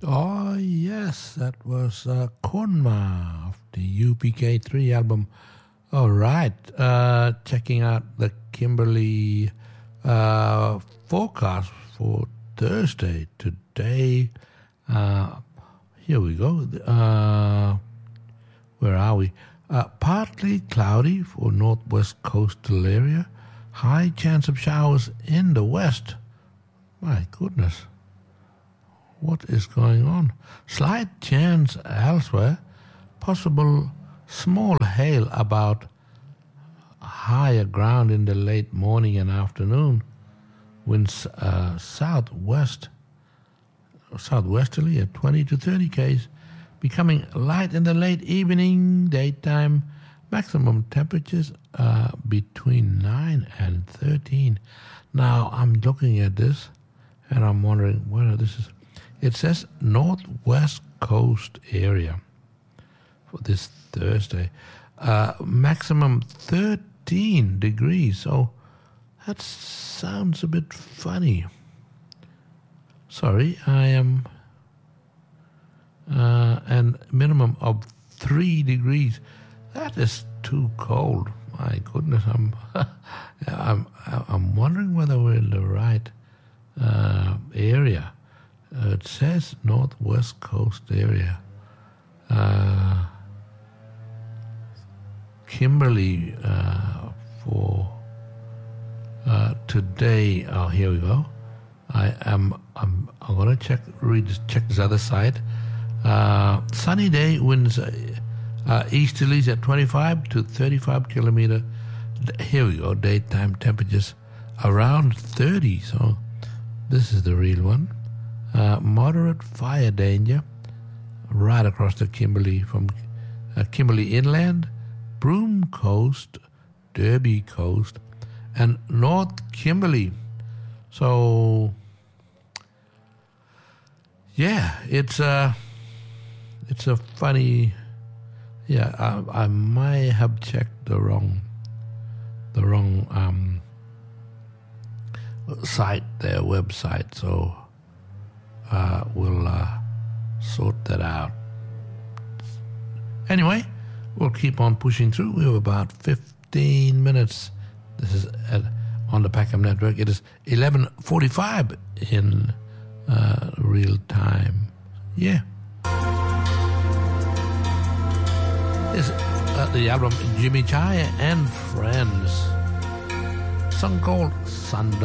Oh, yes, that was Konma of the UPK3 album. All right, checking out the Kimberley forecast for Thursday. Today, here we go. Where are we? Partly cloudy for northwest coastal area. High chance of showers in the west. My goodness. What is going on? Slight chance elsewhere. Possible small hail about higher ground in the late morning and afternoon. Winds southwesterly at 20 to 30 k's. Becoming light in the late evening, daytime. Maximum temperatures between 9 and 13. Now, I'm looking at this and I'm wondering whether this is... It says northwest coast area for this Thursday. Maximum 13 degrees. So that sounds a bit funny. Sorry, I am... and minimum of 3 degrees. That is too cold. My goodness, I'm wondering whether we're in the right area. It says northwest coast area. Kimberley for today. Oh, here we go. I'm gonna check this other side. Sunny day, winds easterlies at 25 to 35 kilometer. Here we go. Daytime temperatures around 30. So this is the real one. Moderate fire danger right across the Kimberley from Kimberley Inland, Broome Coast, Derby Coast, and North Kimberley. So, yeah, it's a funny. Yeah, I might have checked the wrong site, their website. So. We'll sort that out. Anyway, we'll keep on pushing through. We have about 15 minutes. This is on the Packham Network. It is 11:45 in real time. Yeah. This is the album Jimmy Chai and Friends. Song called Sunday.